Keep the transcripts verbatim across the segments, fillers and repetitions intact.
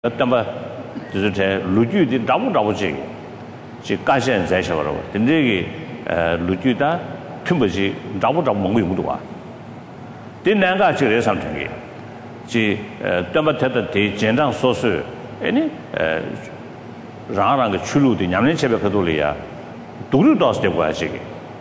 어떤바就是陆剧的找不着这个是干线在说了但这个呃陆剧的根本是找不着蒙用的啊第两个就是上层的是呃那么他的对简章说是哎呢呃让那个出路的两年前边可多了呀都是到这关系的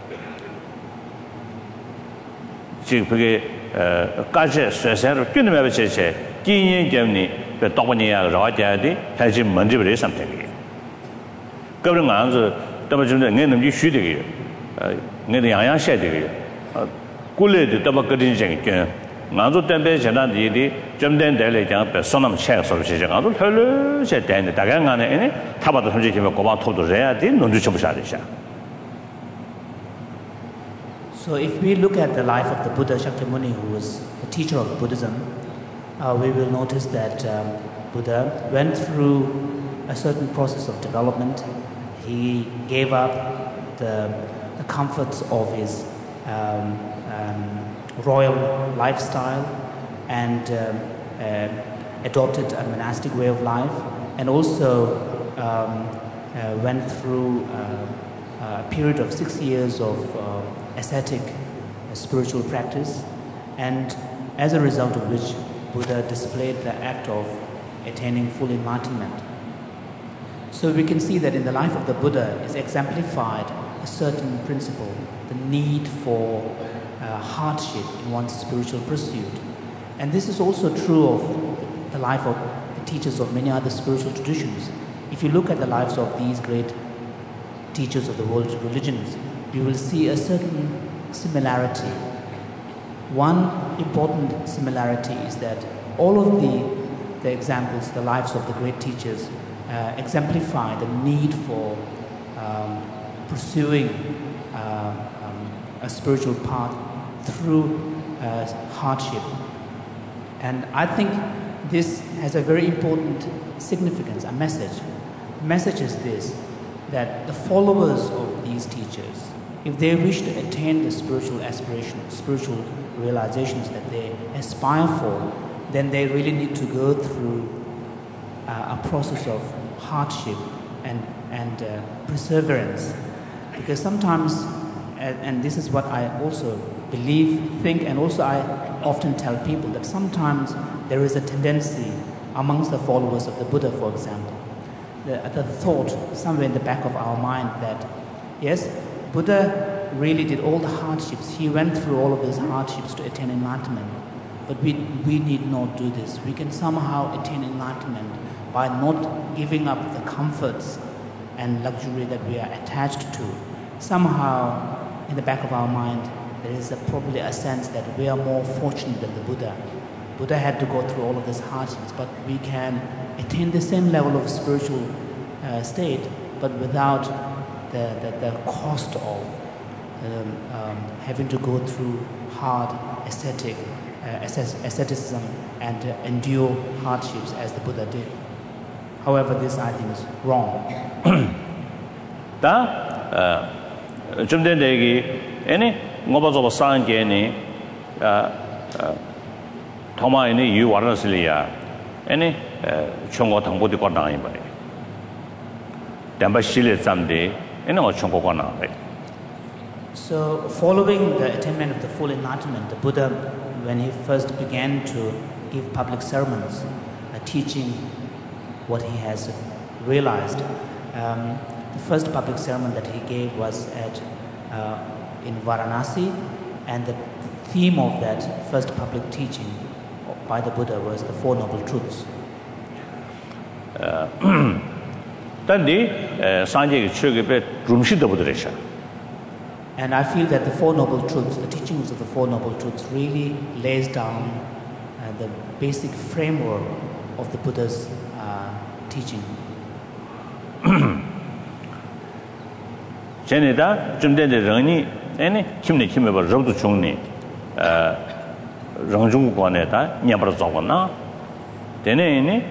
这个呃干线虽然是真的没有这些今年节呢到过年啊，绕家的还是门这边上天的。个人样子，那么就是俺能去学这个，呃，俺的样样写这个，呃，过来的那么个人讲讲，俺做单边现在的的，专门带来讲，别说那么钱说些，俺做头了些单的，大概俺呢，哎，他把这东西就国帮偷多人啊，的弄就吃不下这些。 So if we look at the life of the Buddha Shakyamuni, who was the teacher of Buddhism, Uh, we will notice that um, Buddha went through a certain process of development. He gave up the, the comforts of his um, um, royal lifestyle and um, uh, adopted a monastic way of life, and also um, uh, went through uh, a period of six years of uh, ascetic uh, spiritual practice, and as a result of which Buddha displayed the act of attaining full enlightenment. So we can see that in the life of the Buddha is exemplified a certain principle, the need for uh, hardship in one's spiritual pursuit. And this is also true of the life of the teachers of many other spiritual traditions. If you look at the lives of these great teachers of the world's religions, you will see a certain similarity. One important similarity is that all of the, the examples, the lives of the great teachers, uh, exemplify the need for um, pursuing uh, um, a spiritual path through uh, hardship. And I think this has a very important significance, a message. The message is this, that the followers of these teachers, if they wish to attain the spiritual aspirations, spiritual realizations that they aspire for, then they really need to go through uh, a process of hardship and, and uh, perseverance. Because sometimes, and, and this is what I also believe, think, and also I often tell people that sometimes there is a tendency amongst the followers of the Buddha, for example, the, the thought somewhere in the back of our mind that, yes, Buddha really did all the hardships. He went through all of these hardships to attain enlightenment. But we, we need not do this. We can somehow attain enlightenment by not giving up the comforts and luxury that we are attached to. Somehow, in the back of our mind, there is a, probably a sense that we are more fortunate than the Buddha. Buddha had to go through all of these hardships, but we can attain the same level of spiritual uh, state, but without The, the, the cost of um, um, having to go through hard ascetic, uh, asceticism and uh, endure hardships as the Buddha did. However, this I think is wrong. 다 좀 된 얘기 아니 뭐가 저 상계니 아 도마이니 유와르슬이야 아니 총고 당고디 거당이 봐. 담바 실에 잠데 So, following the attainment of the full enlightenment, the Buddha, when he first began to give public sermons, uh, teaching what he has realized, um, the first public sermon that he gave was at uh, in Varanasi, and the theme of that first public teaching by the Buddha was the Four Noble Truths. Uh, And I feel that the Four Noble Truths, the teachings of the Four Noble Truths really lays down uh, the basic framework of the Buddha's uh, teaching. Jenida, Jumde Rani, any Kimni Kimber Rodu Chungni, Rangjung Guaneta, Nyabrazovana, then any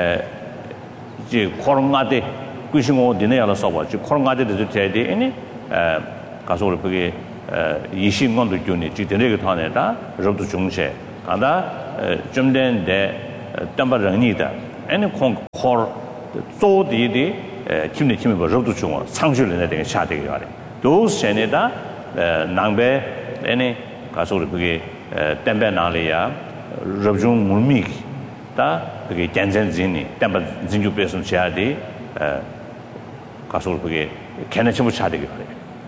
Korongade. Kuishingo dinero soba, ji korongade de tede ini eh 가서 그게 이신건도 주니 지대로 타네다 rob도 중세 간다 좀 된데 담바랑니다 any core so the chimney chimney road to chung 상주를 내는 샤되게 가래 those seneda 남배 any 가서 그게 템베 나리아 rob중 물미 다 그게 젠젠진이 템베 진주 배송 샤디 가서 그게 개념을 샤되게 가래.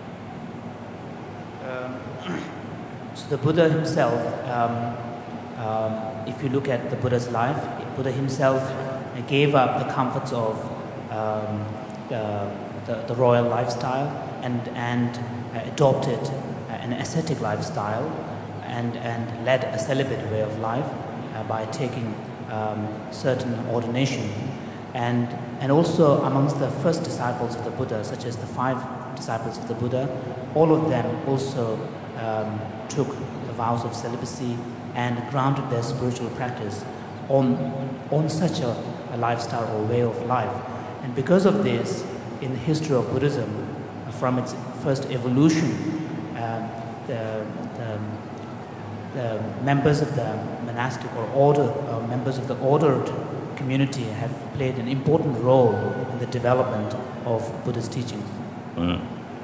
So the Buddha himself, um, um, if you look at the Buddha's life, Buddha himself gave up the comforts of um, uh, the, the royal lifestyle and, and uh, adopted an ascetic lifestyle and, and led a celibate way of life uh, by taking um, certain ordination. And, and also amongst the first disciples of the Buddha, such as the five disciples of the Buddha, all of them also um, took the vows of celibacy and grounded their spiritual practice on, on such a, a lifestyle or way of life. And because of this, in the history of Buddhism, from its first evolution, um, the, the, the members of the monastic or order, or members of the ordered community have played an important role in the development of Buddha's teachings. Mm.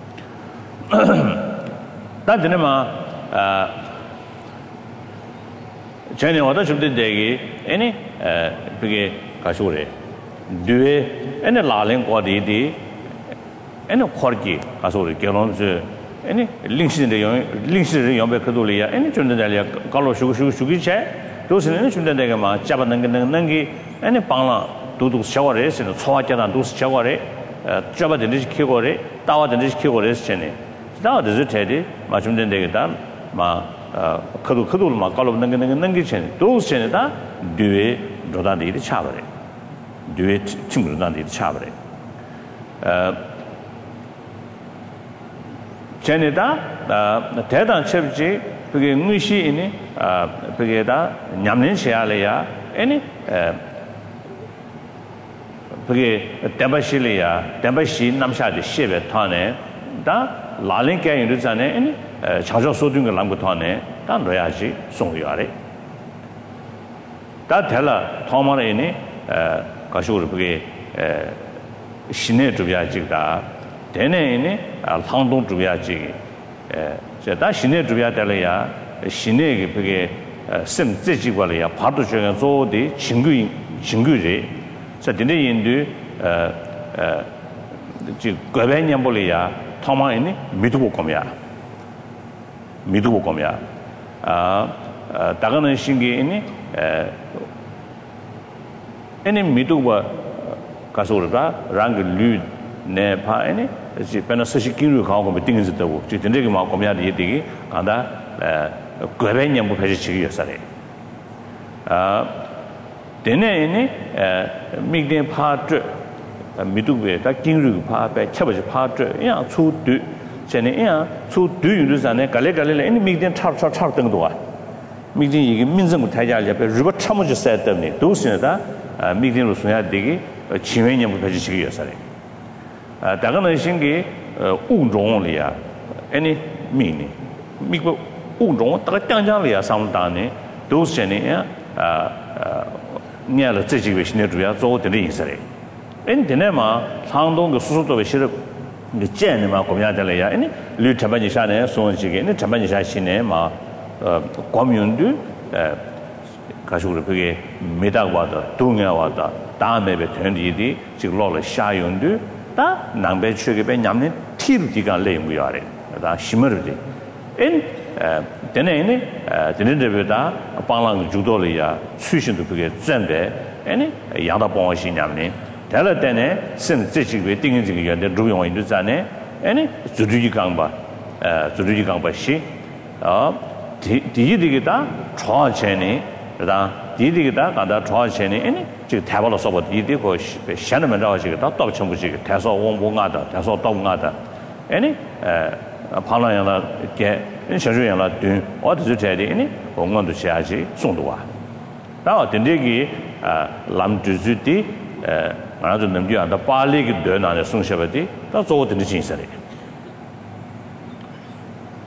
That dinema 전에 와도 좀 되게 아니 그게 가시오래 뒤에 아니 라랭 거디디 아니 거기 가시오래 결혼스 아니 링신의 영 링신의 영배 그돌이야 아니 좀 되려 갈로 쉬고 쉬고 쉬기체 도스는 좀 되게 막 잡는 게 능기 아니 방라 도도 샤워레스는 초화자나 도스 샤워레 잡아든지 키고래 따와든지 키고래 전에 다들 저기 맞좀 되게다 막 그도 그도 막 갈로 능는 능기 전에 도스 전에다 뒤에 로단들이 차버려 뒤에 친구들한테 차버려 어 전에다 대단 첩지 그게 의시이니 아 그게다 냠는 시야래야 아니 그게 대바실이야 대바시 남샤의 시베 타네 다 라랭께 이르잖아요 아니 자주 소든 걸 남고 타네 다 넣어야지 송이야래 다 될라 토마레니 에 가시고 그게 에 신의 주비야지다 되네니 상동 주비야지 에 제가 신의 주비야 될래야 신의 그게 심自己관리야 파도 중에 조디 친구 친구지 자 근데 인도 어어 지 거변년 볼이야 토마이니 미두고 거미야 미두고 거미야 아 다가는 신기이니 에 애니 미두고 가서르다 랑그 류 네파이니 지 페나스시 기루 가고 미팅스 되고 지 근데게 막 거미야 이게 간다 에 거변년 볼 배치기였어요 아 되네니 미긴 파트 미두베 다 긴루 파베 쳬버지 파트 야 추드 전에 야 추드 유르산에 갈래갈래 이 미긴 차차차 등도아 미긴 이게 민정부 타자를 옆에 루버 참으지 셋 때문에 도스네다 미긴으로 소야 되기 지회념부 배치기였어요 아 다가는 신기 우종리야 아니 미니 미고 우종 다 땅장리야 상당히 도스네 아 냐를自己为新的主要做的意思嘞。因的呢嘛，长东的叔叔作为是你见的嘛，国家的嘞呀，因绿成本以下呢，送几个，那成本以下新的嘛，呃，国民的呃，可是我这个没得话的，东亚话的，大美的团体的，就落了下游的，但南北区个边伢们体力地方累不要嘞，但西门的，因呃。的呢呢，呃，的呢这边da，帮人做到了呀，出行都不给准备，哎呢，养到帮我新娘呢，但了的呢，甚至这几个定这个原的录用员就在呢，哎呢，做出去讲吧，呃，做出去讲吧是，啊，第第一这个da，创钱呢，是吧？第一这个da，讲到创钱呢，哎呢，这个台湾的说法，第一这个现在们这个这个到到全部这个台少往我爱的，台少到我爱的，哎呢，呃。旁人了给人小学人了对我就是这的呢我们都下去送的话然后等这个呃咱就是的呃俺就能就按照巴黎的对那的送下来的到做的精神的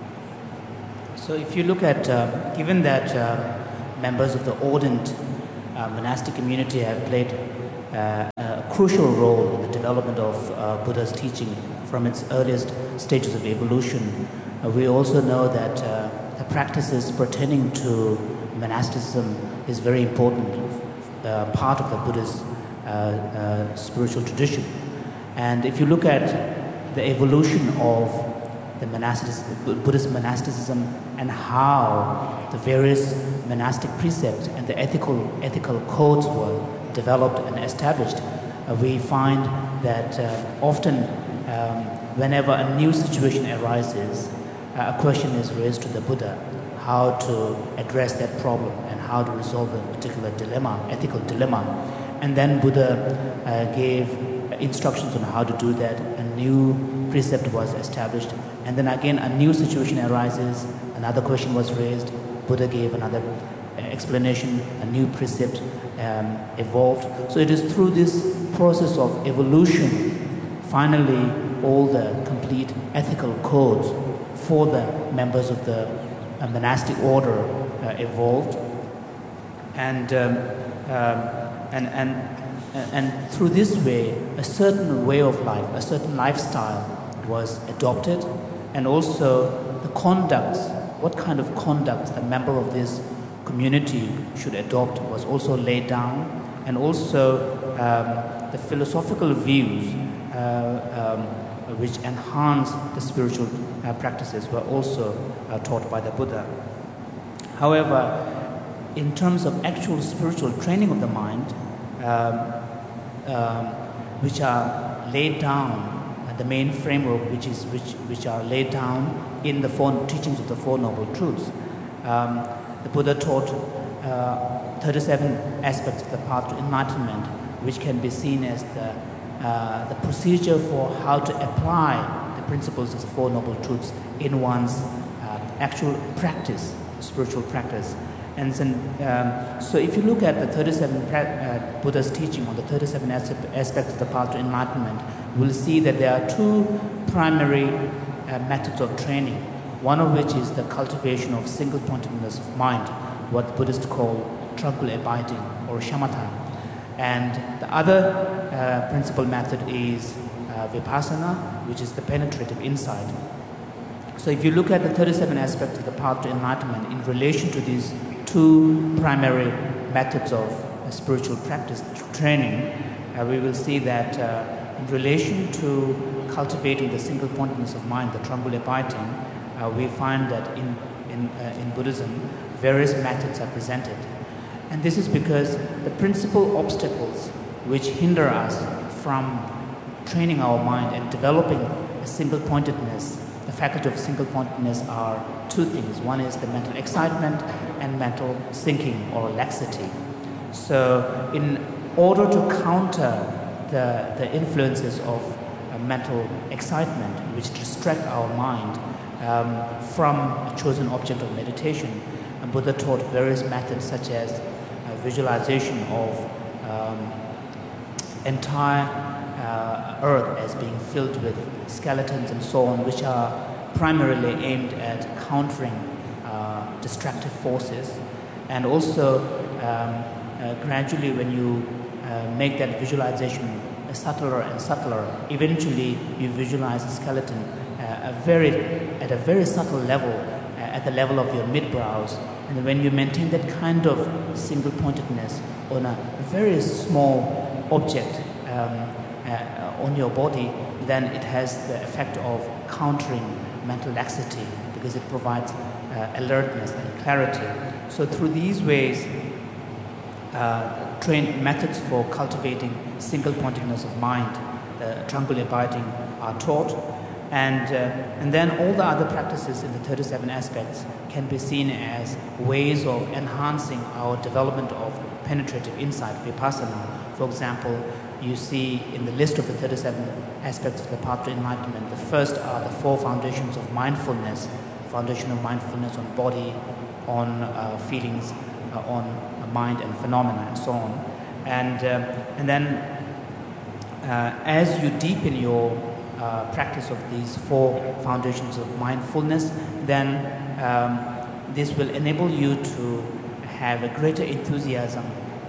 So if you look at uh, given that uh, members of the ordained uh, monastic community have played uh, a crucial role in the development of uh, Buddha's teaching from its earliest stages of evolution. Uh, we also know that uh, the practices pertaining to monasticism is very important uh, part of the Buddha's uh, uh, spiritual tradition. And if you look at the evolution of the monasticism, Buddhist monasticism, and how the various monastic precepts and the ethical ethical codes were developed and established, uh, we find that uh, often um, whenever a new situation arises, uh, a question is raised to the Buddha, how to address that problem and how to resolve a particular dilemma, ethical dilemma. And then Buddha uh, gave instructions on how to do that. A new precept was established, and then again a new situation arises, another question was raised, Buddha gave another explanation, a new precept um, evolved. So it is through this process of evolution, finally all the complete ethical codes for the members of the uh, monastic order uh, evolved, and um, um, and and and through this way a certain way of life, a certain lifestyle was adopted, and also the conducts, what kind of conduct a member of this community should adopt was also laid down, and also um, the philosophical views uh, um, which enhance the spiritual uh, practices were also uh, taught by the Buddha. However, in terms of actual spiritual training of the mind, um, um, which are laid down, uh, the main framework which is which which are laid down in the four teachings of the Four Noble Truths, um, the Buddha taught uh, thirty-seven aspects of the path to enlightenment, which can be seen as the uh, the procedure for how to apply the principles of the Four Noble Truths in one's uh, actual practice, spiritual practice. And then, um, so if you look at the thirty-seven pra- uh, Buddha's teaching on the thirty-seven as- aspects of the path to enlightenment, we'll see that there are two primary uh, methods of training, one of which is the cultivation of single-pointedness of mind, what Buddhists call tranquil abiding or shamatha. And the other uh, principal method is uh, vipassana, which is the penetrative insight. So if you look at the thirty-seven aspects of the path to enlightenment in relation to these two primary methods of uh, spiritual practice training, uh, we will see that uh, in relation to cultivating the single pointedness of mind, the tranquil abiding, uh, we find that in, in, uh, in Buddhism, various methods are presented. And this is because the principal obstacles which hinder us from training our mind and developing a single pointedness, the faculty of single pointedness, are two things. One is the mental excitement and mental sinking or laxity. So in order to counter the, the influences of uh, mental excitement which distract our mind um, from a chosen object of meditation, and Buddha taught various methods such as uh, visualization of um, entire uh, earth as being filled with skeletons and so on, which are primarily aimed at countering uh, destructive forces. And also um, uh, gradually when you uh, make that visualization subtler and subtler, eventually you visualize the skeleton uh, a very, at a very subtle level, uh, at the level of your mid-brows. And when you maintain that kind of single-pointedness on a very small object um, uh, on your body, then it has the effect of countering mental laxity because it provides uh, alertness and clarity. So through these ways, uh, train methods for cultivating single-pointedness of mind, uh, tranquil abiding, are taught, and uh, and then all the other practices in the thirty-seven aspects can be seen as ways of enhancing our development of penetrative insight, vipassana. For example, you see in the list of the thirty-seven aspects of the path to enlightenment, the first are the four foundations of mindfulness, foundation of mindfulness on body, on uh, feelings, uh, on mind and phenomena, and so on. And, uh, and then uh, as you deepen your uh, practice of these four foundations of mindfulness, then um, this will enable you to have a greater enthusiasm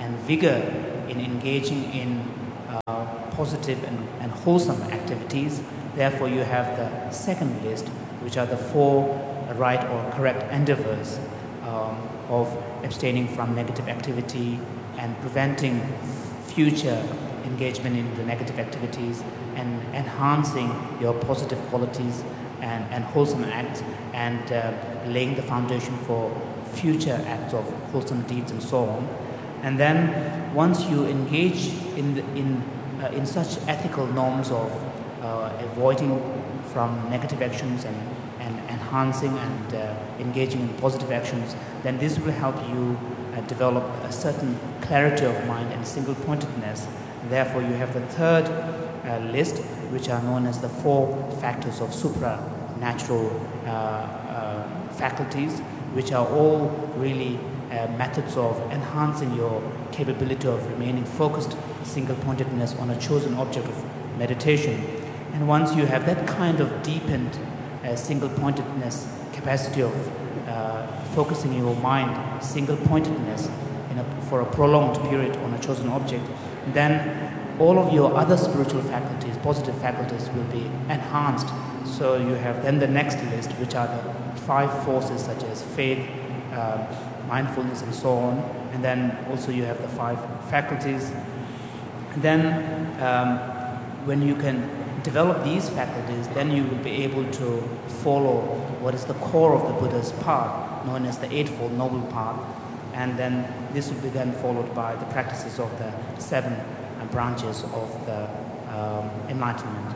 and vigor in engaging in uh, positive and, and wholesome activities. Therefore, you have the second list, which are the four right or correct endeavors um, of abstaining from negative activity and preventing future engagement in the negative activities and enhancing your positive qualities and, and wholesome acts and uh, laying the foundation for future acts of wholesome deeds and so on. And then once you engage in, the, in, uh, in such ethical norms of uh, avoiding from negative actions and, and enhancing and uh, engaging in positive actions, then this will help you uh, develop a certain clarity of mind and single-pointedness. Therefore, you have the third uh, list, which are known as the four factors of supranatural uh, uh, faculties, which are all really uh, methods of enhancing your capability of remaining focused, single-pointedness on a chosen object of meditation. And once you have that kind of deepened uh, single-pointedness capacity of uh, focusing your mind, single-pointedness in a, for a prolonged period on a chosen object, then all of your other spiritual faculties, positive faculties, will be enhanced. So you have then the next list, which are the five forces such as faith, uh, mindfulness, and so on. And then also you have the five faculties. And then um, when you can develop these faculties, then you will be able to follow what is the core of the Buddha's path, known as the Eightfold Noble Path. And then this will be then followed by the practices of the seven uh, branches of the um, enlightenment.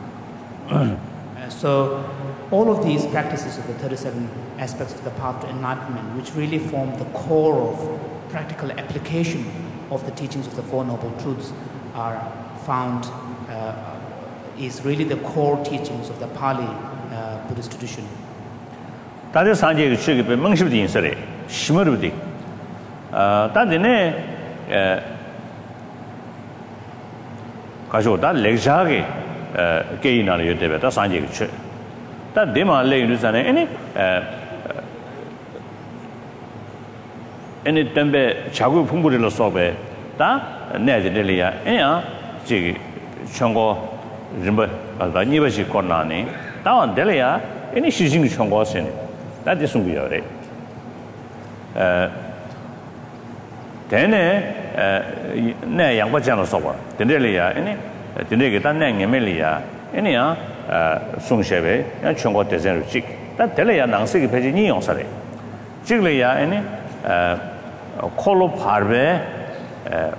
uh, so all of these practices of the thirty-seven aspects of the path to enlightenment, which really form the core of practical application of the teachings of the Four Noble Truths, are found, uh, is really the core teachings of the Pali uh, Buddhist tradition. 다들 산지에 취급해 멍십디 인설에 심어르디 아 다들네 에 가지고 다 렉자게 에 게이나를 여대베 다 산지에 취 다 데마 레이르잖아요 아니 에 아니 덤베 자구 풍부리로 써베 다 내들이야 아니야 저기 청고 림바 다 니버시 코나네 다원 될이야 아니 시징 청고선 that is something uh then uh ne yang ba jiang so ba de le ya ni de ne ge dan ne nge me le ya ni ya uh song xie bei ya chuan guo de zhen ru ji da de le ya nang se ge pe ji ni yong sa le ji le ya ni uh ko lo par be uh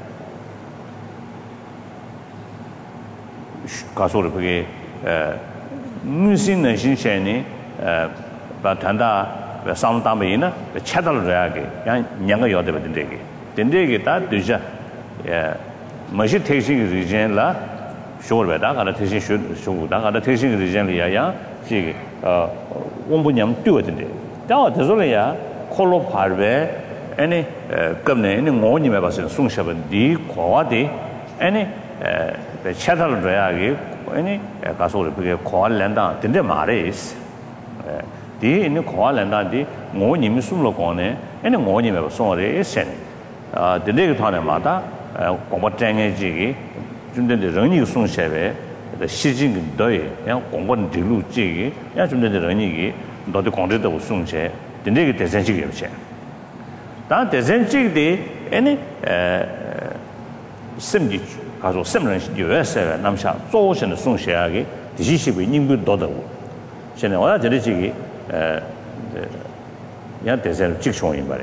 ga so le ge uh mu xin ne xin xian ni uh 바 단다 상담이나 차달을 해야게 그냥 냥가 여대 된대게 된대게 다 되자 예 뭐지 택시 리젠라 쇼르베다 가다 택시 쇼고다 가다 택시 리젠리야야 지게 어 원분념 뛰어든데 다 어디서래야 콜로 파르베 아니 겁네 아니 뭐님에 봐서 숭샤번 디 고와디 아니 에 차달을 해야게 아니 가서 그게 고알랜다 된대 말이스 디 있는 고알랜다디 뭐님이 숨로 거네 아니 뭐님에 손에 있어 아 근데 그 판에 마다 공부장에지 준된데 정리 송셰베 시진 거에 그냥 공부는 뒤로지 야 준된데 정리기 너도 공부도 송셰 근데 그 대전식이 없지 다 대전식이 아니 에 심지 가서 심는 유에서 남샤 조선의 송셰하게 디시시비 님도 더더고现在我要这里几个呃야 대세로 직송인 말이에요.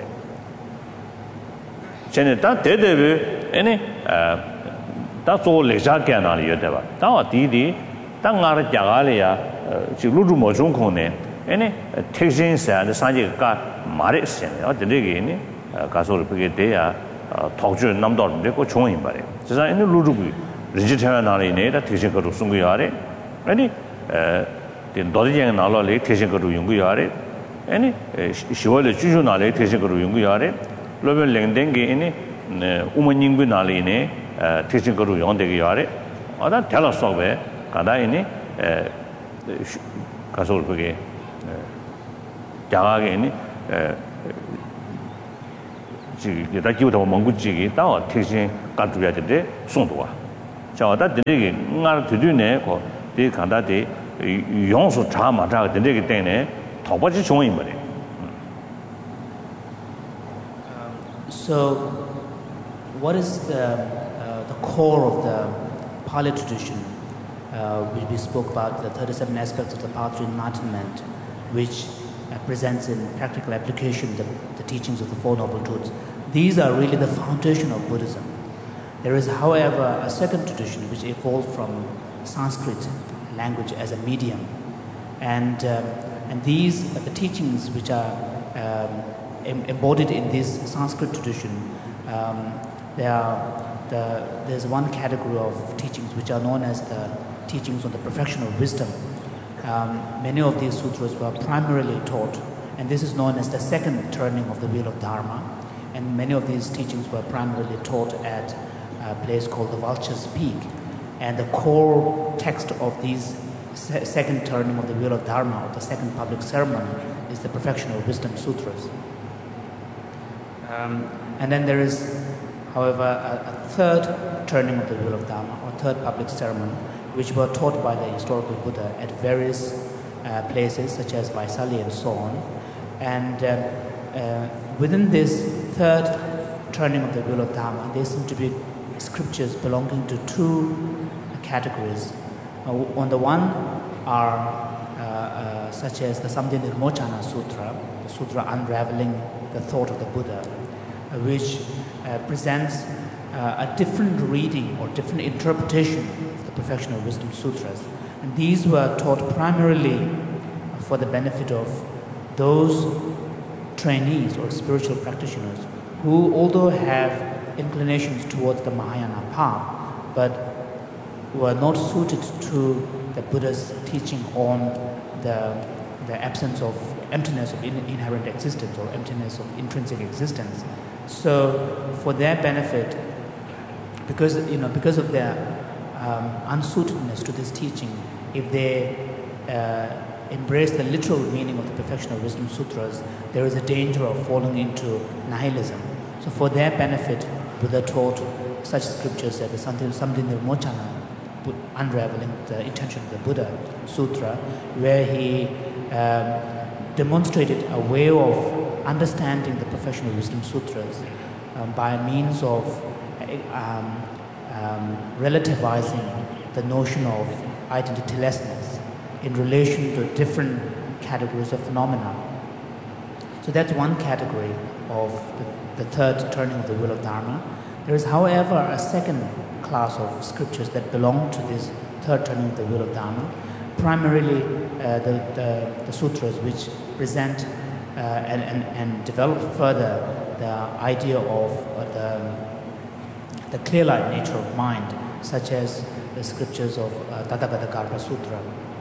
전에 다 대대비 아니 어다 소레자게 나리요 대봐. 다 디디 땅아르 자갈이야 지루루 모종코네 아니 택신사 산지가 말했어요. 어디게니 가서를 그게 돼야 덕주 남도인데 그 종인 말이에요. 그래서 이제 루루기 리지테나 나리네 다 택신 거로 쓴 거야. 아니 에 너희들 나라에 대신 거로 연구하래. 아니 시월에 주주 나라에 대신 거로 연구하래. 로벨 랭댕게 이니 우먼닝부 나라에 대신 거로 연대게 하래. 아다 달았어베. 가다이니 에 가서 그게 자가게 이니 지기 다 기부터 몽구지기 다 택신 가두야 되는데 송도와 저다 되게 응알 되드네 거 이 간다데 용수 자마자 되게 때문에 더 버지 좋은 인물이 So what is the uh, the core of the Pali tradition, uh, which we spoke about, the thirty-seven aspects of the path to enlightenment, which uh, presents in practical application the, the teachings of the Four Noble Truths. These are really the foundation of Buddhism. There is, however, a second tradition which evolved from Sanskrit language as a medium, and um, and these are the teachings which are um, em- embodied in this Sanskrit tradition. Um, there are the, there's one category of teachings which are known as the teachings on the perfection of wisdom. Um, many of these sutras were primarily taught, and this is known as the second turning of the wheel of Dharma. And many of these teachings were primarily taught at a place called the Vulture's Peak. And the core text of these se- second turning of the wheel of Dharma, or the second public ceremony, is the Perfection of Wisdom Sutras. Um, and then there is, however, a, a third turning of the wheel of Dharma, or third public ceremony, which were taught by the historical Buddha at various uh, places, such as Vaisali and so on. And uh, uh, within this third turning of the wheel of Dharma, there seem to be scriptures belonging to two categories. Uh, on the one are uh, uh, such as the Samdhi Nirmochana Sutra, the sutra unraveling the thought of the Buddha, uh, which uh, presents uh, a different reading or different interpretation of the Perfection of Wisdom Sutras. And these were taught primarily for the benefit of those trainees or spiritual practitioners who, although have inclinations towards the Mahayana path, but were not suited to the Buddha's teaching on the, the absence of emptiness of in, inherent existence or emptiness of intrinsic existence. So, for their benefit, because you know, because of their um, unsuitedness to this teaching, if they uh, embrace the literal meaning of the Perfection of Wisdom Sutras, there is a danger of falling into nihilism. So, for their benefit, Buddha taught such scriptures as the Samdhi Nirmochana, unraveling the intention of the Buddha Sutra, where he um, demonstrated a way of understanding the Perfection of Wisdom Sutras um, by means of um, um, relativizing the notion of identitylessness in relation to different categories of phenomena. So that's one category of the, the third turning of the wheel of Dharma. There is, however, a second class of scriptures that belong to this third turning of the wheel of Dharma, primarily uh, the, the, the sutras which present uh, and, and, and develop further the idea of uh, the, the clear-light nature of mind, such as the scriptures of uh, Tathagata Garbha Sutra.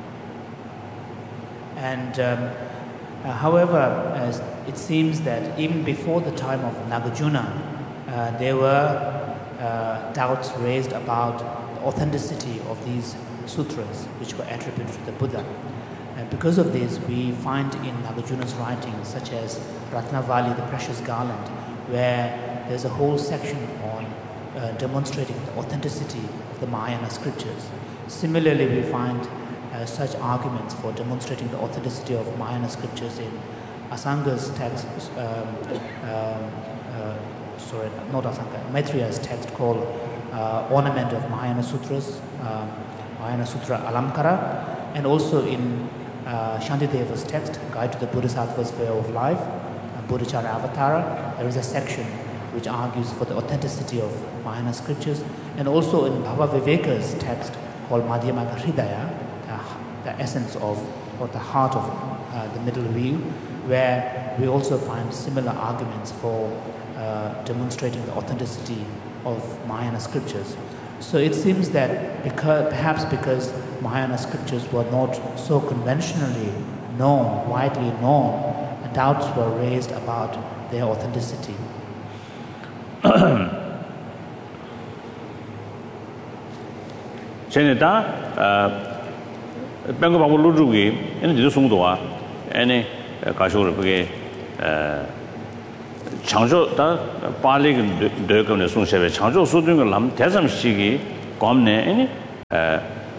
And um, uh, however, as it seems that even before the time of Nagarjuna, uh, there were uh, doubts raised about the authenticity of these sutras which were attributed to the Buddha. And because of this, we find in Nagarjuna's writings, such as Ratnavali, the Precious Garland, where there's a whole section on uh, demonstrating the authenticity of the Mahayana scriptures. Similarly, we find uh, such arguments for demonstrating the authenticity of Mahayana scriptures in Asanga's text, um, um, uh, sorry, not Asanga, Maitreya's text called uh, Ornament of Mahayana Sutras, um, Mahayana Sutra Alamkara, and also in uh, Shantideva's text, Guide to the Bodhisattva's Way of Life, uh, Bodhicharya Avatara. There is a section which argues for the authenticity of Mahayana scriptures, and also in Bhava Viveka's text called Madhyamaka Hridaya, the, the essence of, or the heart of uh, the middle wheel, where we also find similar arguments for uh, demonstrating the authenticity of Mahayana scriptures. So it seems that because, perhaps because Mahayana scriptures were not so conventionally known, widely known, doubts were raised about their authenticity. 제네다 뱅고 바고 루주기 얘는 지도 송도와 얘네 가쇼를 그게 창조 다 빨리 되거는 송세베 창조 수준을 남 대삼식이 검네 아니 에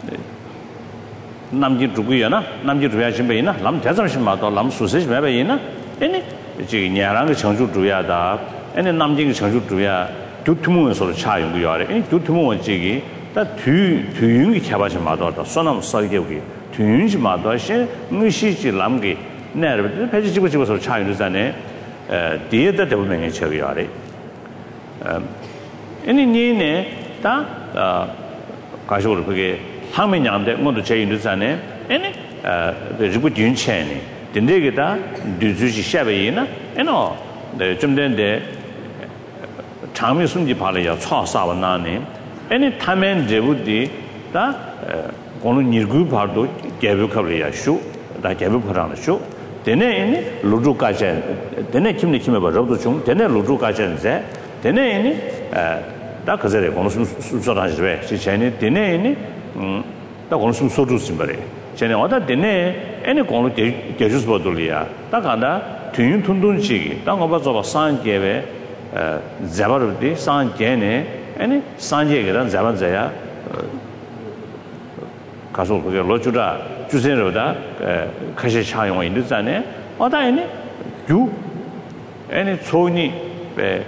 남지 누구야나 남지 누야신베이나 남 대삼식마도 남 수세시베이나 아니 지 냐랑 창조 주야다 아니 남지 창조 주야 두투문에서 차용도 요래 아니 두투문 지기 다 뒤뒤윤이 잡아지마도 소남 설계기 뒤윤지마도 신 의시지 남기 내를 패지 집어 집어서 차용도잖아요 에 뒤에다 대부분의 처리하래 어 아니 니네 다 가지고 그게 항면양데 모두 제인도잖아요 아니 어 그리고 뒤윤체네 된데게다 뒤주시 샤베이나 에노 좀 된데 장미 숨지 발이야 차사와 나네 아니 타면 제부디 다 고는 일구 발도 개벽하려야 쇼 다 개벽하라는 쇼 되네 아니 루루까지 되네 김네 김에 봐도 좀 되네 루루까지인데 되네 아니 다 그저래 고는 숨소라지 왜 지체니 되네 아니 음다 고는 숨소주스 말이 전에 어다 되네 아니 고는 개주스 보돌이야 다 간다 튜윤 툰둔지기 땅 봐서 산계에 자바르디 산계네 아니 산계가 자반자야 가서 그게 로주라 주세로다 가시 차용이 있는잖아요 어다이네 유 아니 소니 에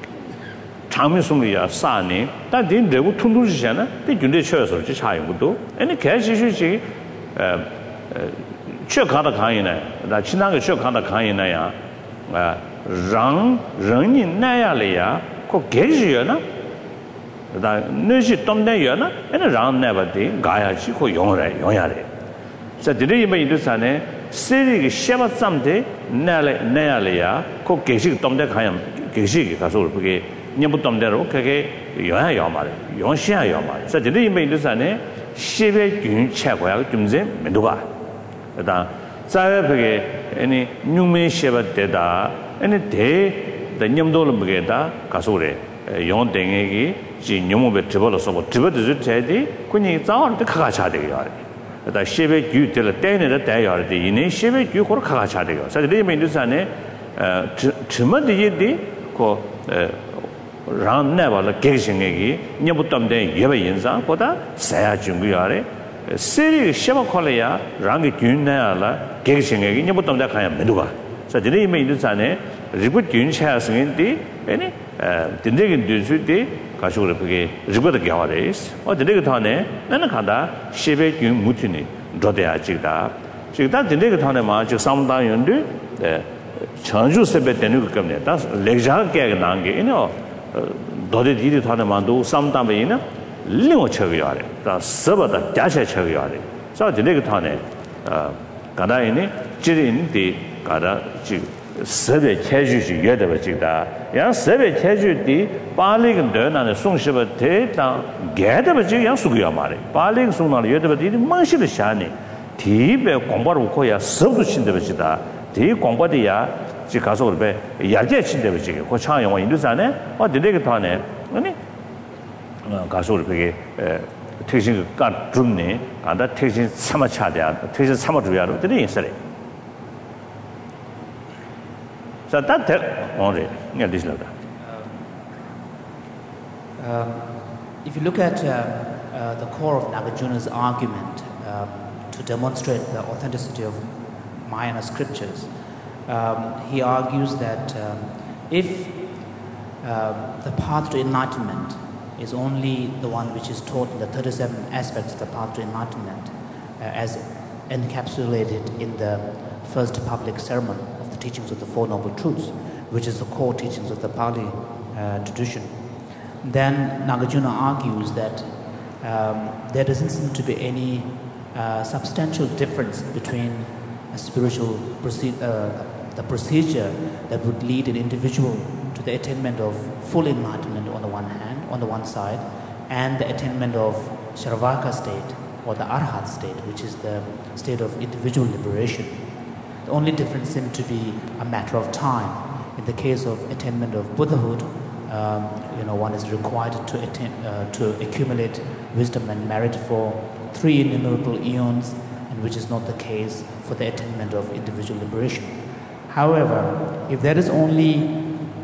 장미송이야 싸니 但딘 내고 툰둔지잖아 비 군대 쳐서 지 차용도 아니 개시시시 에 최가다 강이네 나 지나가 최가다 강이네야 아 랑 랑이 나야래야 그 개지여나 다 너시 dom대여나 에나 랑 내버디 가야지 그 용래 용야래 자 드리면 이들산에 세리기 샤바쌈데 나래 나야래야 그 개식 dom대 가야 개식이 가서 그게 녀부 dom대로 그게 용야요 말이야 용시야요 말이야 자 드리면 이들산에 십의 균 최고야 좀제 면도가 다 자외벽에 아니 뉴메 쉐바데다 아니 대 냠돌을 먹게다 가서 그래 용댕에기 지 녀모베 드버려서 뭐 드버드 제디 군이 자원도 가가 차대요 다 쉐베 규들 때내다 대요 이네 쉐베 규 고로 가가 차대요 사실 리메 인도산에 어 드머디디 고 란네발 계신에기 녀부담데 예베 인상보다 사야 중요하래 세리 쉐바콜이야 랑이 균나야라 계신에기 녀부담데 가야 메두가 자 드리메 인도산에 리부 균차스인데 아니 딘데긴 뒤수디 가지고 그게 리부도 겨와레스 어 딘데가 타네 나는 간다 쉐베 균 무티니 도대아지다 지금 딘데가 타네 마지 삼다연데 전주 세베 되는 거 겁니다 다 렉자게 난게 이노 도대디디 타네 만도 삼다베이나 링어 쳐요래 다 서버다 자체 쳐요래 자 딘데가 타네 어 가다이니 지린디 가다 지 세배 체주시 여대버지다 야 세배 체주디 빨리근 되나는 송시버 대당 개대버지 야 수고야 말이 빨리 송나는 여대버디 망시를 샤니 디베 공부를 고야 섭도 친대버지다 디 공부디야 지 가서 그래 야제 친대버지 고 창영화 인도산에 어 되게 타네 아니 가서 그래 택신 가 줍네 간다 택신 삼아 차대야 택신 삼아 줘야로 되는 있어요 So that only yeah this like that. Uh, if you look at uh, uh, the core of Nagarjuna's argument uh, to demonstrate the authenticity of Mahayana scriptures, um, he argues that um, if uh, the path to enlightenment is only the one which is taught in the thirty-seven aspects of the path to enlightenment, uh, as encapsulated in the first public sermon teachings of the Four Noble Truths, which is the core teachings of the Pali uh, tradition, then Nagarjuna argues that um, there doesn't seem to be any uh, substantial difference between a spiritual proce- uh, the procedure that would lead an individual to the attainment of full enlightenment on the one hand, on the one side, and the attainment of Sharavaka state or the Arhat state, which is the state of individual liberation. The only difference seems to be a matter of time. In the case of attainment of Buddhahood, um, you know, one is required to attain, uh, to accumulate wisdom and merit for three innumerable eons, and which is not the case for the attainment of individual liberation. However, if there is only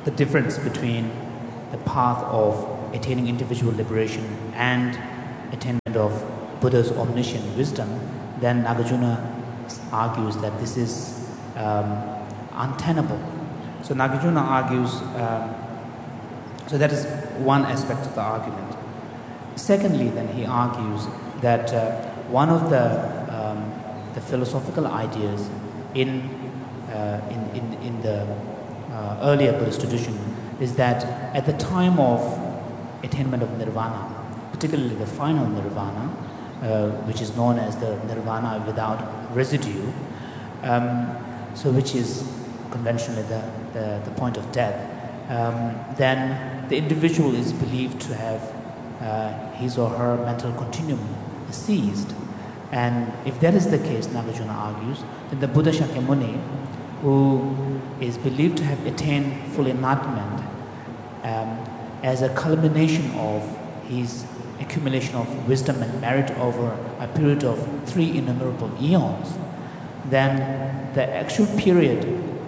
the difference between the path of attaining individual liberation and attainment of Buddha's omniscient wisdom, then Nagarjuna argues that this is um, untenable. So Nagarjuna argues, um, so that is one aspect of the argument. Secondly, then he argues that uh, one of the um, the philosophical ideas in uh, in, in in the uh, earlier Buddhist tradition is that at the time of attainment of nirvana, particularly the final nirvana, uh, which is known as the nirvana without residue, um, so which is conventionally the, the, the point of death, um, then the individual is believed to have uh, his or her mental continuum ceased. And if that is the case, Nagarjuna argues, then the Buddha Shakyamuni, who is believed to have attained full enlightenment um, as a culmination of his accumulation of wisdom and merit over a period of three innumerable eons, then the actual period,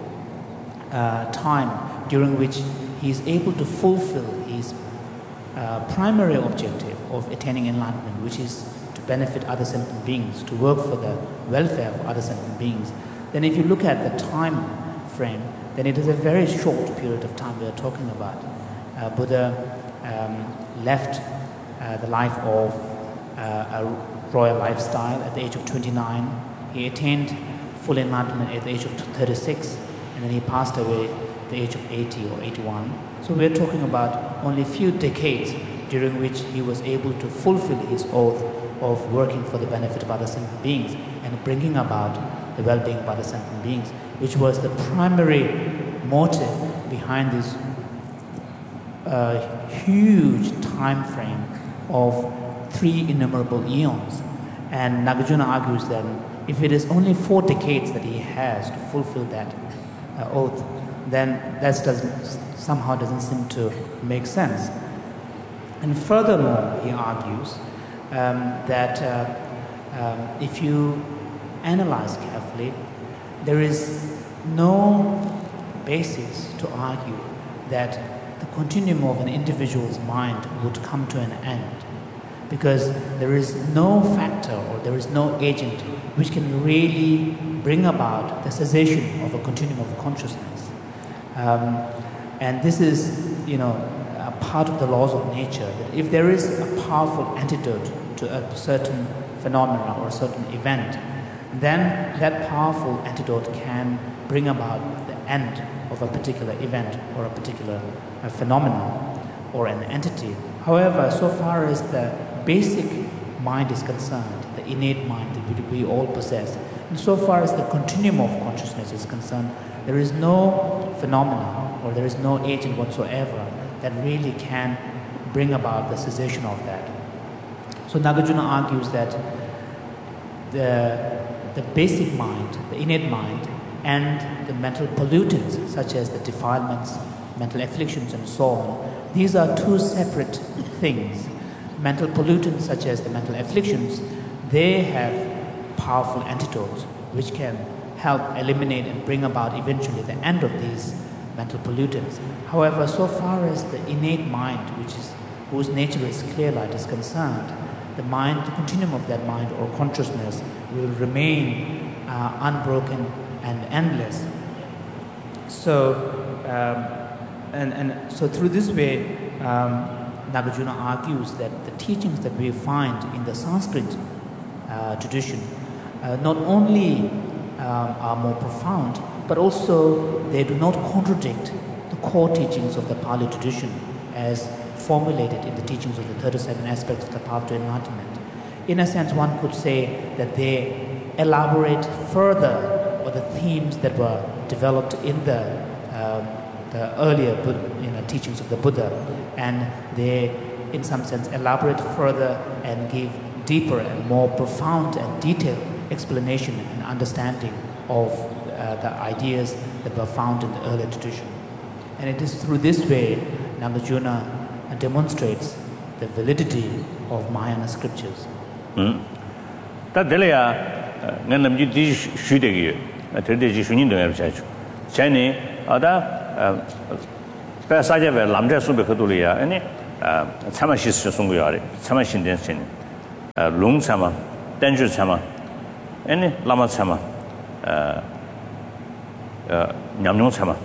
uh, time during which he is able to fulfill his uh, primary objective of attaining enlightenment, which is to benefit other sentient beings, to work for the welfare of other sentient beings, then if you look at the time frame, then it is a very short period of time we are talking about. Uh, Buddha um, left uh, the life of uh, a royal lifestyle at the age of twenty-nine. He attained full enlightenment at the age of thirty-six, and then he passed away at the age of eighty or eighty-one. So we're talking about only a few decades during which he was able to fulfill his oath of working for the benefit of other sentient beings and bringing about the well-being of other sentient beings, which was the primary motive behind this uh, huge time frame of three innumerable eons. And Nagarjuna argues that if it is only four decades that he has to fulfill that uh, oath, then that doesn't, somehow doesn't seem to make sense. And furthermore, he argues um, that uh, um, if you analyze carefully, there is no basis to argue that the continuum of an individual's mind would come to an end, because there is no factor or there is no agent which can really bring about the cessation of a continuum of consciousness. Um, and this is, you know, a part of the laws of nature, that if there is a powerful antidote to a certain phenomena or a certain event, then that powerful antidote can bring about the end of a particular event or a particular uh, phenomenon or an entity. However, so far as the basic mind is concerned, the innate mind that we all possess, and so far as the continuum of consciousness is concerned, there is no phenomena or there is no agent whatsoever that really can bring about the cessation of that. So Nagarjuna argues that the, the basic mind, the innate mind, and the mental pollutants such as the defilements, mental afflictions and so on, these are two separate things. Mental pollutants such as the mental afflictions, they have powerful antidotes which can help eliminate and bring about eventually the end of these mental pollutants. However, so far as the innate mind, which is whose nature is clear light, is concerned, the mind, the continuum of that mind or consciousness will remain uh, unbroken and endless. So, um, and, and so through this way, um, Nagarjuna argues that the teachings that we find in the Sanskrit uh, tradition uh, not only um, are more profound, but also they do not contradict the core teachings of the Pali tradition as formulated in the teachings of the thirty-seven aspects of the path to enlightenment. In a sense, one could say that they elaborate further on the themes that were developed in the, um, the earlier you know, teachings of the Buddha, and they, in some sense, elaborate further and give deeper and more profound and detailed explanation and understanding of uh, the ideas that were found in the earlier tradition. And it is through this way Nagarjuna demonstrates the validity of Mahayana scriptures. That Delia, Nanam Di Shudegi, a tradition in the Church. Chani, Ada 배 사제배 남자 수배 그돌이야. 아니 아 참아 시스 송고야래. 참아 신den신. 아 롱참아 댄주 참아. 아니 라마 참아. 아 냠뇽 참아.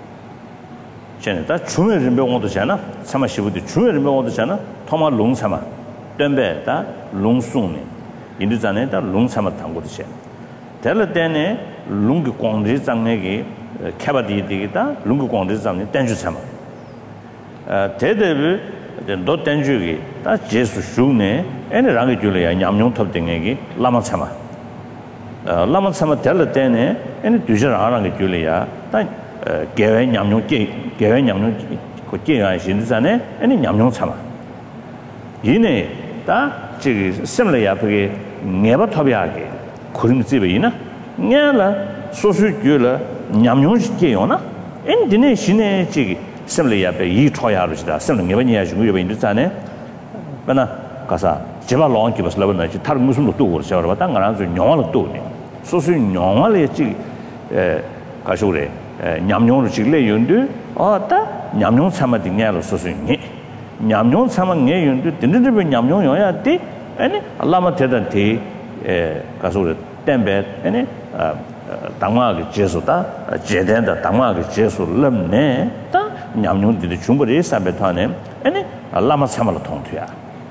쟤네 다 중요한 명어도 잖아. 참아 시부디 중요한 명어도 잖아. 토마 롱 참아. 덤베다 롱송네. 인도자네 다 롱참아 당고도 쟤. 될 때네 롱기 광지 장내기 캐바디디다 롱기 광지 장내 댄주 참아. 아 대대비 너 댄주기 다 제수 슈네 애네 랑이 줄이야 냠뇽 톱등에기 라마 참아. 아 라마 참아 될 때네 애네 두저 알아게 줄이야 다 개회 냠뇽 개 개회 냠뇽 그 개가 신자네 애네 냠뇽 참아. 이네 다 저기 심리야 그게 내가 톱이하게 그림 집이나 냐라 소수줄라 냠뇽시게요나 엔디네 신의 지기 심리야베 이 초야르시다 심리 내가 주고 여기 있잖아요. 그러나 가서 제발 롱기 버스 라버나지 다른 무슨 것도 그러셔 봐. 당가랑 좀 영화를 또 소수 영화를 지 에, 가셔래. 냠뇽을 지래 연도 어따 냠뇽 참아딩냐로 소수니. 냠뇽 참아게 연도 딘딘데 냠뇽 요야 때 아니 알라마 대단티 에 가서래 땜베 아니 아 당마하게 제소다 제된다 당마하게 제소 럼네 다 냠뇽들이 중거리 사베타네 아니 라마 참아로 통투야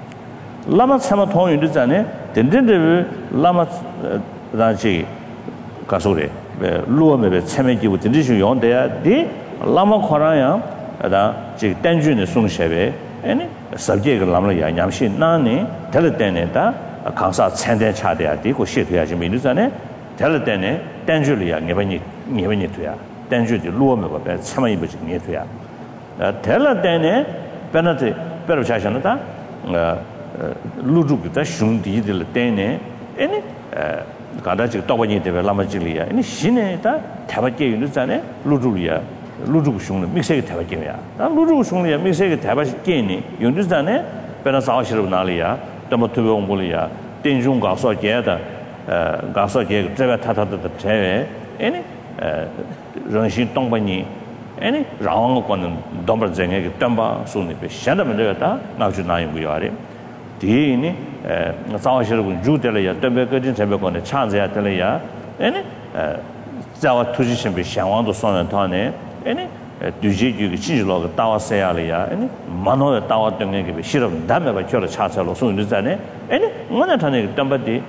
라마 참아 통유도 전에 덴덴데 라마 다시 가소래 루어메베 참매기부 덴디슈 용돼야 디 라마 코라야 다 지 땡준의 송셰베 아니 sabject lamla ya nyamshi nani teltene da 강사 천대 차대야 되고 시해야지 민주전에 teltene 땡줄이야 네번이 네번이 돼야 땡줄이 루어메 봐 참아 입지 네 돼야 teltene 페너티 페로 차셔는다 어 루주기다 슝디들 때네 아니 가다지 또번이 되면 라마질이야 아니 신에다 대박게 윤주전에 루주리야 루주고 슝는 믹스에 대박게야 나 루주고 슝이야 믹스에 대박게니 윤주전에 베나사시로 나리야 더모트베 옹볼이야 땡중 가서 게다 어 가서 게 제가 타타다 제외 아니 어 정신 동반이 아니 라왕 거는 domber쟁에 덤바 손이베 샹다면 되겠다 나주 나이고요 아래 디니 에 사와시르군 주텔이야 덤베거진 제베거네 찬제야 tel이야 아니 에 자와 투지신비 샹왕도 손은 타네 아니 두지규기 진실로가 따와세야리야 아니 만호에 따왔던 게 싫음 담에가 저를 차차로 손이잖아요 아니 뭐나 타네 덤바디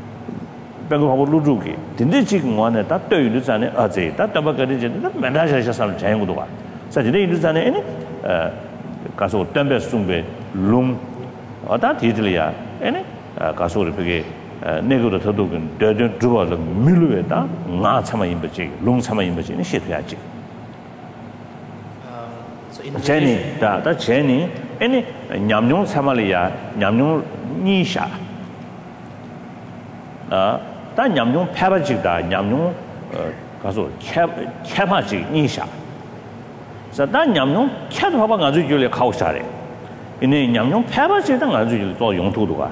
배고하고 루주기 근데 지금 원에 다 떠유잖아요 어제 다 덤바거리지 맨다셔서 사람 자연구도 와 사실은 이르잖아요 아니 에 가서 덤베 숭베 룸 어다 디들이야 아니 가서 그게 내거로 더더군 더더 두벌 밀루에다 나 참아 임버지 룸 참아 임버지 시트야지 제니 다다 제니 아니 냠뇽 참아리야 냠뇽 니샤 아다 냠뇽 패바지다 냠뇽 가서 캐 캐바지 니샤 자다 냠뇽 캐도 봐봐 가지고 줄에 가오샤래 이네 냠뇽 패바지다 가지고 또 용토도가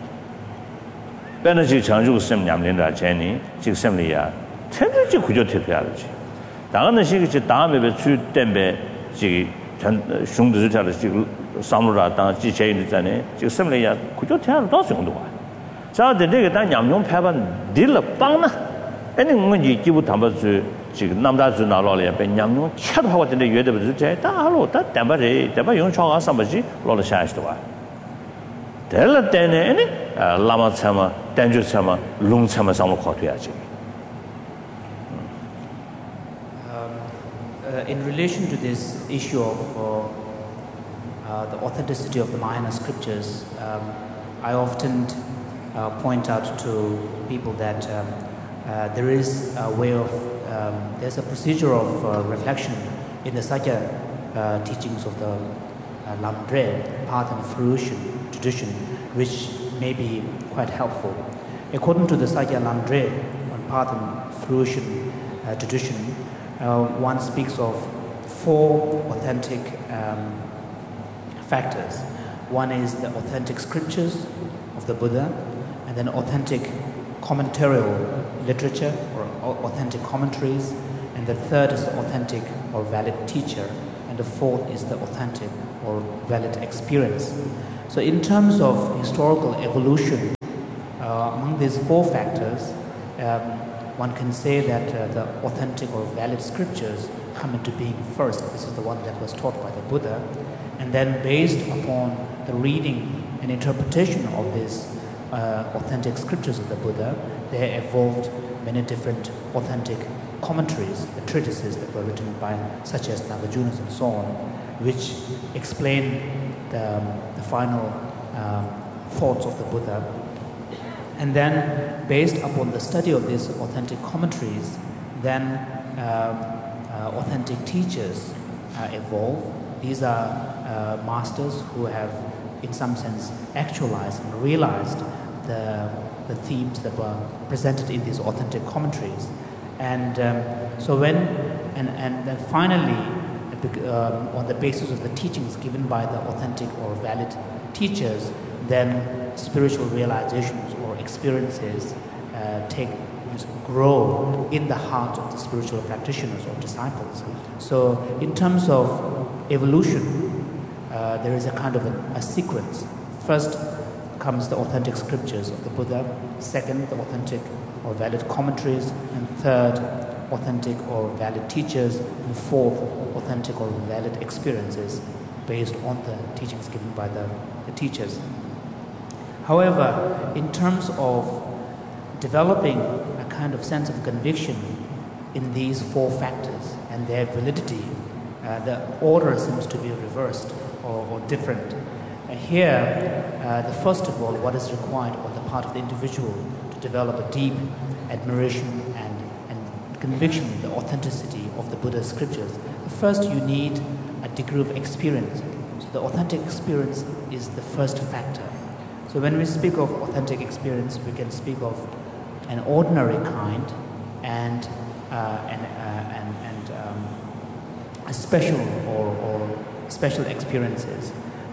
베너지 장주고 셈 냠린다 제니 직셈리야 텐들지 구조 대표야지 다가는 시기 다음에 배출 때문에 지 흉도 자를 지금 사무라 당 지체인잖아요. 지금 semle야 구조 태안 더 정도가. 자, 근데 다 냠뇽 패반 딜 빵나. 아니 뭔지 기부 담아서 지금 남다주 나로래 배 냠뇽 쳇 하고 근데 외대부터 제다 하로 다 담바래. 담바 용초가 삼바지 로를 샤시도 와. 될 때네 아니 라마 참아 땡주 참아 룽 참아 삼을 거둬야지. Uh, in relation to this issue of uh, uh, the authenticity of the Mahayana scriptures, um, I often uh, point out to people that um, uh, there is a way of, um, there's a procedure of uh, reflection in the Sakya uh, teachings of the uh, Lamdre, path and fruition tradition, which may be quite helpful. According to the Sakya Lamdre on path and fruition uh, tradition, Uh, one speaks of four authentic um, factors. One is the authentic scriptures of the Buddha, and then authentic commentarial literature or authentic commentaries, and the third is the authentic or valid teacher, and and the fourth is the authentic or valid experience. So in terms of historical evolution, uh, among these four factors, um, one can say that uh, the authentic or valid scriptures come into being first. This is the one that was taught by the Buddha. And then based upon the reading and interpretation of these uh, authentic scriptures of the Buddha, there evolved many different authentic commentaries, the treatises that were written by such as Nagarjunas and so on, which explain the, um, the final um, thoughts of the Buddha. And then based upon the study of these authentic commentaries, then um, uh, authentic teachers uh, evolve. These are uh, masters who have in some sense actualized and realized the, the themes that were presented in these authentic commentaries. And um, so when, and, and then finally, um, on the basis of the teachings given by the authentic or valid teachers, then spiritual realizations or experiences uh, take grow in the heart of the spiritual practitioners or disciples. So in terms of evolution, uh, there is a kind of a, a sequence. First comes the authentic scriptures of the Buddha, second the authentic or valid commentaries, and third authentic or valid teachers, and fourth authentic or valid experiences based on the teachings given by the, the teachers. However, in terms of developing a kind of sense of conviction in these four factors and their validity, uh, the order seems to be reversed or, or different. Uh, here, uh, the first of all, what is required on the part of the individual to develop a deep admiration and, and conviction in the authenticity of the Buddha's scriptures, first you need a degree of experience. So the authentic experience is the first factor. So when we speak of authentic experience, we can speak of an ordinary kind and uh, and, uh, and, and um, a special or, or special experiences.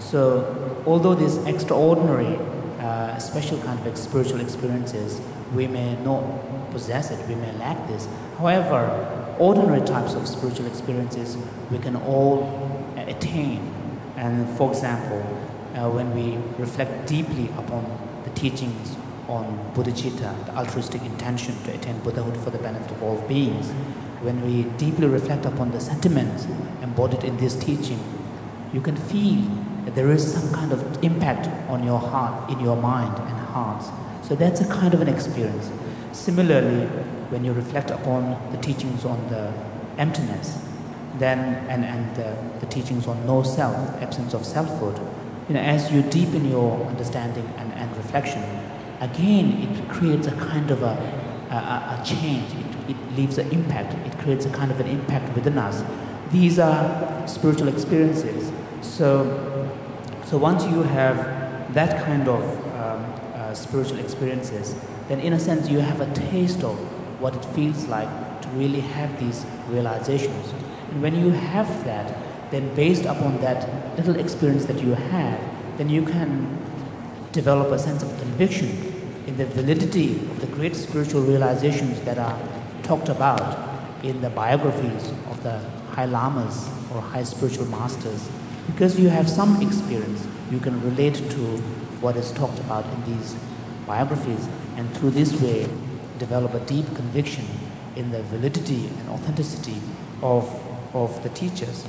So although these extraordinary, uh, special kind of spiritual experiences, we may not possess it, we may lack this. However, ordinary types of spiritual experiences we can all uh, attain. And for example, uh, when we reflect deeply upon the teachings on bodhicitta, the altruistic intention to attain Buddhahood for the benefit of all beings, when we deeply reflect upon the sentiments embodied in this teaching, you can feel that there is some kind of impact on your heart, in your mind and hearts. So that's a kind of an experience. Similarly, when you reflect upon the teachings on the emptiness, then and, and uh, the teachings on no self, absence of selfhood, you know, as you deepen your understanding and, and reflection, again it creates a kind of a, a, a change. It, it leaves an impact. It creates a kind of an impact within us. These are spiritual experiences. So, so once you have that kind of um, uh, spiritual experiences, then in a sense you have a taste of what it feels like to really have these realizations. And when you have that, then based upon that little experience that you have, then you can develop a sense of conviction in the validity of the great spiritual realizations that are talked about in the biographies of the high lamas or high spiritual masters. Because you have some experience, you can relate to what is talked about in these biographies, and through this way develop a deep conviction in the validity and authenticity of, of the teachers.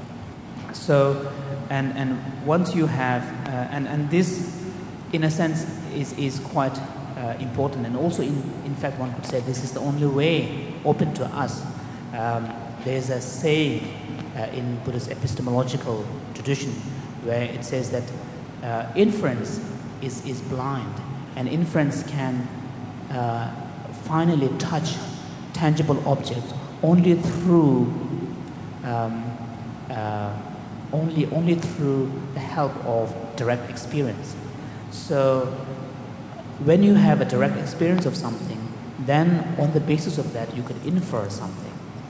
So, and, and once you have, uh, and, and this in a sense is, is quite uh, important, and also in, in fact one could say this is the only way open to us. Um, there's a saying uh, in Buddhist epistemological tradition where it says that uh, inference is, is blind, and inference can uh, finally touch tangible objects only through um, uh, only only through the help of direct experience. So when you have a direct experience of something, then on the basis of that you can infer something,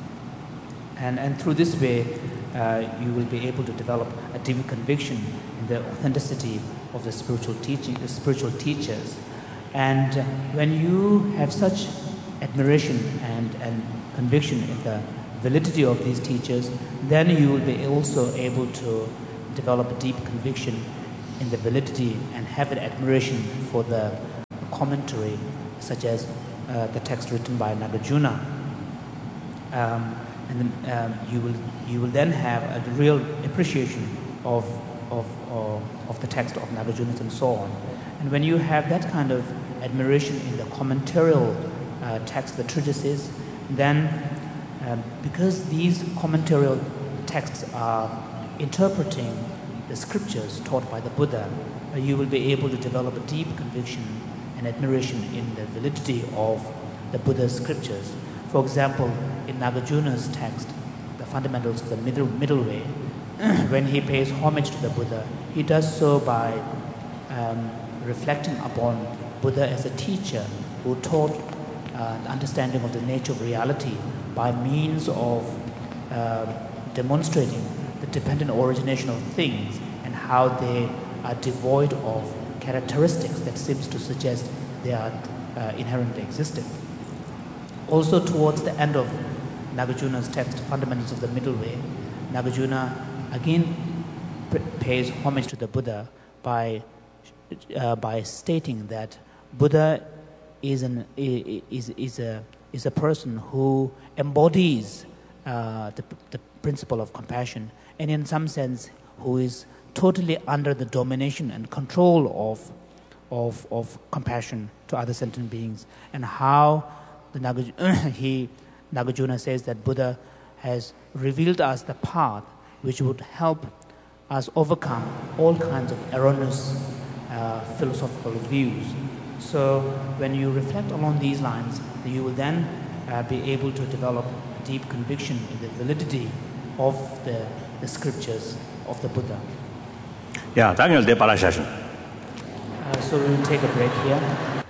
and and through this way uh, you will be able to develop a deep conviction in the authenticity of the spiritual teaching, the spiritual teachers. And when you have such admiration and, and conviction in the validity of these teachers, then you will be also able to develop a deep conviction in the validity and have an admiration for the commentary, such as uh, the text written by Nagarjuna. Um, and then, um, you will you will then have a real appreciation of of of, of the text of Nagarjuna and so on. And when you have that kind of admiration in the commentarial uh, text, the treatises, then um, because these commentarial texts are interpreting the scriptures taught by the Buddha, uh, you will be able to develop a deep conviction and admiration in the validity of the Buddha's scriptures. For example, in Nagarjuna's text, the fundamentals of the middle, middle way, when he pays homage to the Buddha, he does so by um, reflecting upon Buddha as a teacher who taught uh, the understanding of the nature of reality by means of uh, demonstrating the dependent origination of things and how they are devoid of characteristics that seems to suggest they are uh, inherently existing. Also, towards the end of Nagarjuna's text, Fundamentals of the Middle Way, Nagarjuna again pays homage to the Buddha by uh, by stating that Buddha is an is is a is a person who embodies uh, the the principle of compassion, and in some sense who is totally under the domination and control of of of compassion to other sentient beings, and how the Nagarjuna, he Nagarjuna says that Buddha has revealed us the path which would help us overcome all kinds of erroneous uh, philosophical views. So when you reflect along these lines, you will then uh, be able to develop a deep conviction in the validity of the, the scriptures of the Buddha. Yeah, Daniel de Parashashan. Uh, so we will take a break here.